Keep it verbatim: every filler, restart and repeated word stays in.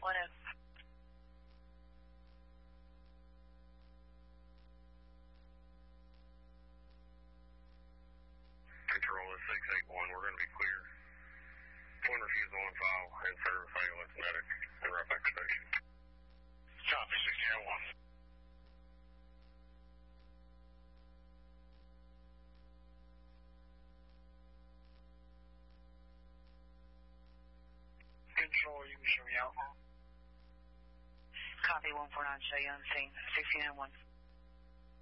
One oh. Control is six eight one. We're going to be clear. One refusal on file and service ambulance medic and right back to station. Copy, sixteen oh one. Control, you can show me out. Copy, one four nine, show you on scene, sixteen oh one.